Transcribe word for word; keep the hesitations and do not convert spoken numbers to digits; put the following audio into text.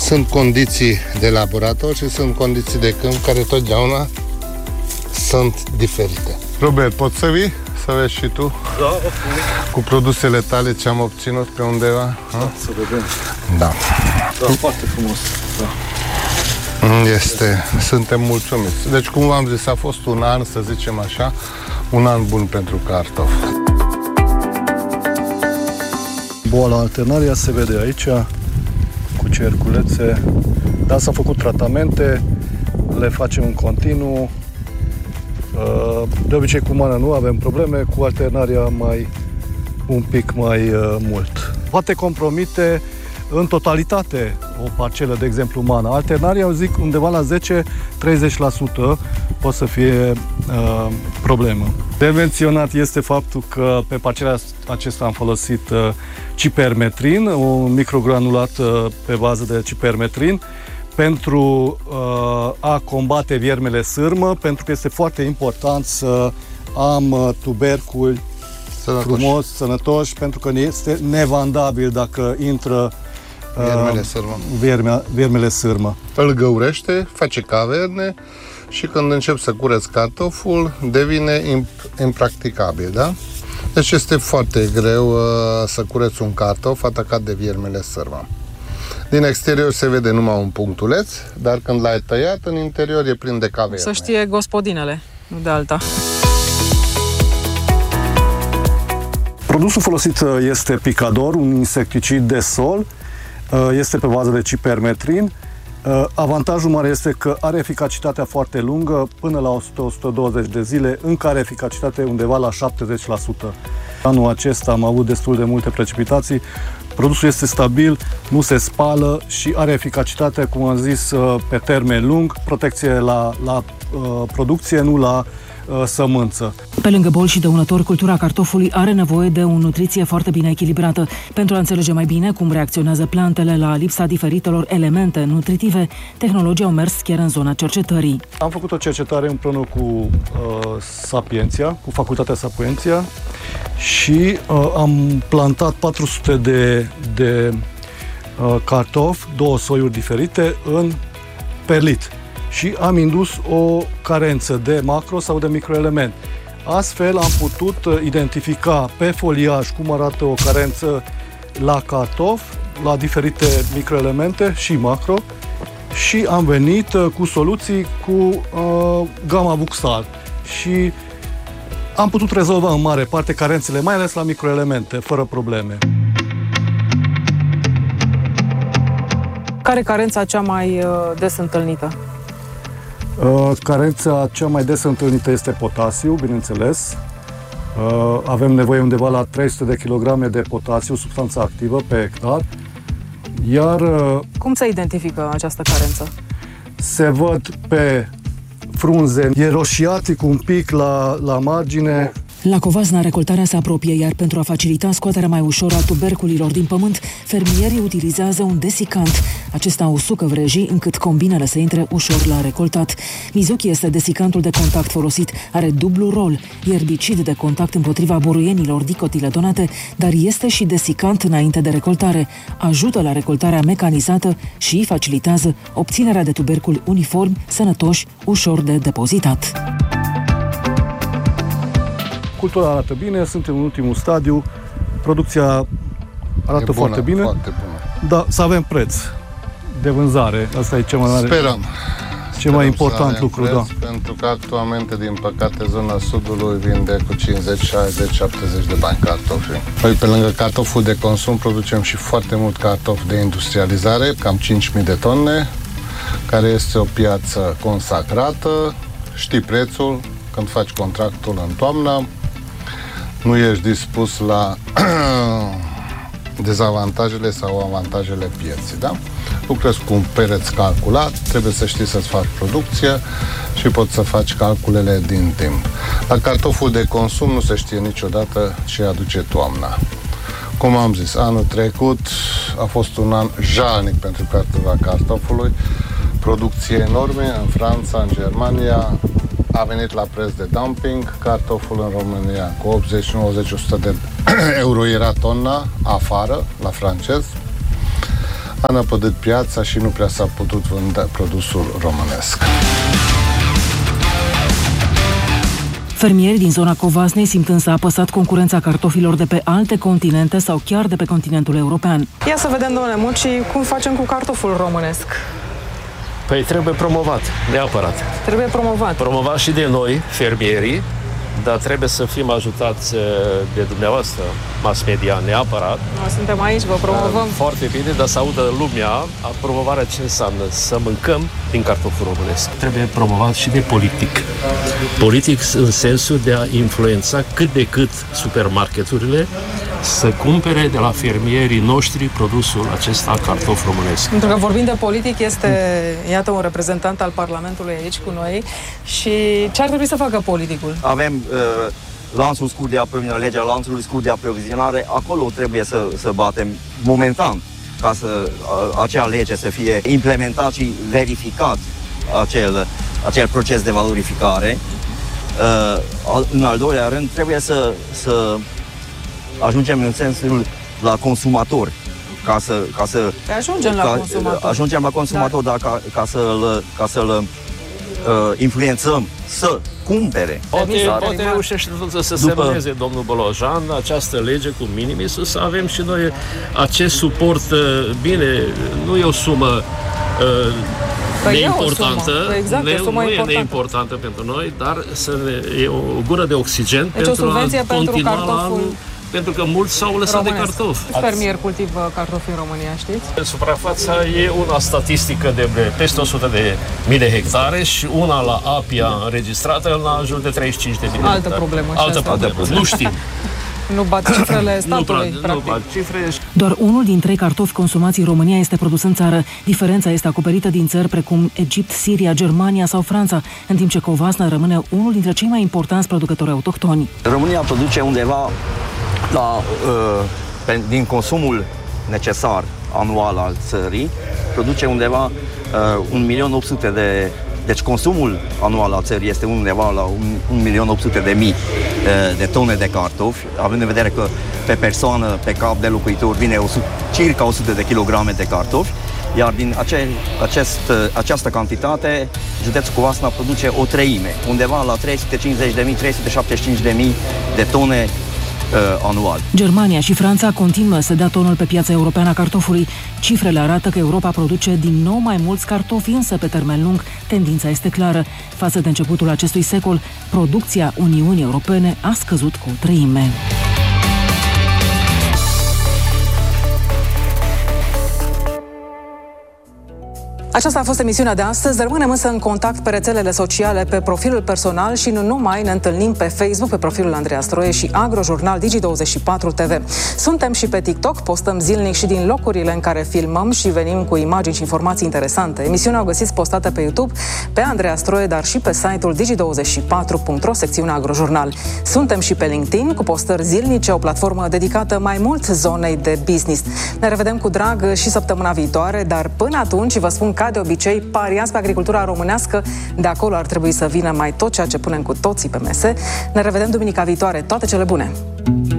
Sunt condiții de laborator și sunt condiții de câmp care totdeauna sunt diferite. Robert, poți să vii? Să vezi și tu? Da, ok. Cu produsele tale ce am obținut pe undeva? Da, să vedem. Da. Da, foarte frumos. Da. Este, suntem mulțumiți. Deci, cum v-am zis, a fost un an, să zicem așa, un an bun pentru cartofi. Boala alternaria se vede aici, cu cerculețe. Da, s-au făcut tratamente, le facem în continuu. De obicei cu mana nu avem probleme, cu alternaria mai un pic mai uh, mult. Poate compromite în totalitate o parcelă, de exemplu mana. Alternaria, eu zic, undeva la zece treizeci la sută poate să fie uh, problemă. De menționat este faptul că pe parcela acesta am folosit uh, cipermetrin, un microgranulat uh, pe bază de cipermetrin, pentru uh, a combate viermele sârmă, pentru că este foarte important să am uh, tuberculi sănătoși. frumos, sănătoși, pentru că este nevandabil dacă intră uh, viermele sârmă. Viermea, viermele sârmă. Îl găurește, face caverne și când încep să cureți cartoful, devine imp- impracticabil, da? Deci este foarte greu uh, să cureți un cartof atacat de viermele sârmă. Din exterior se vede numai un punctuleț, dar când l-ai tăiat, în interior e plin de caverne. Să știe gospodinele, nu de alta. Produsul folosit este Picador, un insecticid de sol. Este pe bază de cipermetrin. Avantajul mare este că are eficacitatea foarte lungă, până la o sută - o sută douăzeci de zile, în care eficacitatea e undeva la șaptezeci la sută. Anul acesta am avut destul de multe precipitații. Produsul este stabil, nu se spală și are eficacitate, cum am zis, pe termen lung, protecție la, la uh, producție, nu la uh, sămânță. Pe lângă boli și dăunători, cultura cartofului are nevoie de o nutriție foarte bine echilibrată. Pentru a înțelege mai bine cum reacționează plantele la lipsa diferitelor elemente nutritive, tehnologii au mers chiar în zona cercetării. Am făcut o cercetare împreună cu uh, Sapientia, cu Facultatea Sapientia, și uh, am plantat patru sute de, de uh, cartofi, două soiuri diferite, în perlit. Și am indus o carență de macro sau de microelement. Astfel am putut identifica pe foliaj cum arată o carență la cartof, la diferite microelemente și macro, și am venit uh, cu soluții cu uh, gama buxal. Și am putut rezolva în mare parte carențele, mai ales la microelemente, fără probleme. Care e carența cea mai des întâlnită? Uh, carența cea mai des întâlnită este potasiu, bineînțeles. Uh, avem nevoie undeva la trei sute de kilograme de potasiu, substanță activă, pe hectar. Iar... Uh, Cum se identifică această carență? Se văd pe frunze, e roșiatic un pic la, la margine. La Covasna, recoltarea se apropie, iar pentru a facilita scoaterea mai ușor a tuberculilor din pământ, fermierii utilizează un desicant. Acesta usucă vrejii încât combinele să intre ușor la recoltat. Mizuki este desicantul de contact folosit. Are dublu rol, erbicid de contact împotriva buruienilor dicotiledonate, dar este și desicant înainte de recoltare. Ajută la recoltarea mecanizată și facilitează obținerea de tuberculi uniformi, sănătoși, ușor de depozitat. Cultura arată bine, suntem în ultimul stadiu, producția arată bună, foarte bine, foarte bună. Dar să avem preț de vânzare, asta e cel mai mare, Sperăm. cel Sperăm mai important lucru, preț, da. Pentru că actualmente, din păcate, zona sudului vinde cu cincizeci, șaizeci, șaptezeci de bani cartofi. Păi, pe lângă cartoful de consum, producem și foarte mult cartofi de industrializare, cam cinci mii de tone, care este o piață consacrată, știi prețul, când faci contractul în toamnă, nu ești dispus la dezavantajele sau avantajele pieții, da? Lucrezi cu un pereț calculat, trebuie să știi să-ți faci producția și poți să faci calculele din timp. La cartoful de consum nu se știe niciodată ce aduce toamna. Cum am zis, anul trecut a fost un an jalnic pentru cartofa cartofului, producție enorme în Franța, în Germania, a venit la preț de dumping, cartoful în România cu optzeci, nouăzeci, o sută de euro era tona afară, la francez. a năpădit piața și nu prea s-a putut vânde produsul românesc. Fermierii din zona Covasnei simt însă apăsat concurența cartofilor de pe alte continente sau chiar de pe continentul european. Ia să vedem, domnule Muci, cum facem cu cartoful românesc. Păi trebuie promovat, neapărat. Trebuie promovat. Promovat și de noi, fermierii, dar trebuie să fim ajutați de dumneavoastră, mass media, neapărat. Noi suntem aici, vă promovăm. Foarte bine, dar să audă lumea promovarea ce înseamnă să mâncăm din cartoful românesc. Trebuie promovat și de politic. Politic în sensul de a influența cât de cât supermarketurile să cumpere de la fermierii noștri produsul acesta, cartof românesc. Pentru că vorbim de politic, este, iată, un reprezentant al Parlamentului aici cu noi și ce ar trebui să facă politicul? Avem uh, lanțul scurt de aprovizionare, legea lanțului scurt de aprovizionare, acolo trebuie să, să batem momentan ca să uh, acea lege să fie implementat și verificat acel, acel proces de valorificare. Uh, în al doilea rând, trebuie să, să ajungem în sensul la consumator, ca să... Ca să ajungem la ca, consumator. Ajungem la consumator, dar, dar ca, ca să-l, ca să-l uh, influențăm să cumpere. Poate, poate reușește să se După... semneze domnul Bolojan această lege cu minimis, să avem și noi acest suport. Bine, nu e o sumă uh, Păi neimportantă, e o exact, ne, o sumă nu importantă. e neimportantă pentru noi, dar să ne, e o gură de oxigeni deci pentru a pentru continua la cartoful anul, pentru că mulți s-au lăsat românesc. de cartofi. Câți fermieri cultivă cartofi în România, știți? Suprafața e una statistică de peste o sută de mii de hectare și una la Apia înregistrată la jur de treizeci și cinci de mii de hectare. Altă problemă. Altă problemă. Nu știm. Nu bat cifrele statului, nu, practic. Nu bat cifre. Doar unul din trei cartofi consumați în România este produs în țară. Diferența este acoperită din țări precum Egipt, Siria, Germania sau Franța, în timp ce Covasna rămâne unul dintre cei mai importanți producători autohtoni. România produce undeva la, uh, din consumul necesar anual al țării, produce undeva uh, un milion opt sute de... Deci consumul anual al țării este undeva la un milion opt sute de mii de tone de cartofi, având în vedere că pe persoană, pe cap de locuitor, vine o, circa o sută de kilograme de cartofi, iar din ace, acest, această cantitate, județul Covasna produce o treime, undeva la trei sute cincizeci de mii, trei sute șaptezeci și cinci de mii de tone uh, anual. Germania și Franța continuă să dea tonul pe piața europeană a cartofului. Cifrele arată că Europa produce din nou mai mulți cartofi, însă pe termen lung tendința este clară. Față de începutul acestui secol, producția Uniunii Europene a scăzut cu o treime. Aceasta a fost emisiunea de astăzi. Rămânem însă în contact pe rețelele sociale, pe profilul personal și nu numai. Ne întâlnim pe Facebook, pe profilul Andreea Stroie și Agrojurnal Digi douăzeci și patru T V. Suntem și pe TikTok, postăm zilnic și din locurile în care filmăm și venim cu imagini și informații interesante. Emisiunea o găsiți postată pe YouTube, pe Andreea Stroie, dar și pe site-ul digi douăzeci și patru punct ro, secțiunea Agrojurnal. Suntem și pe LinkedIn, cu postări zilnice, o platformă dedicată mai mult zonei de business. Ne revedem cu drag și săptămâna viitoare, dar până atunci vă spun ca de obicei, pariați pe agricultura românească, de acolo ar trebui să vină mai tot ceea ce punem cu toții pe mese. Ne revedem duminica viitoare. Toate cele bune!